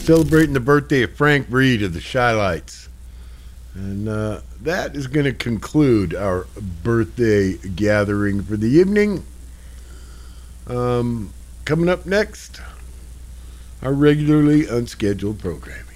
celebrating the birthday of Frank Reed of the Shylights. And that is going to conclude our birthday gathering for the evening. Coming up next, our regularly unscheduled programming.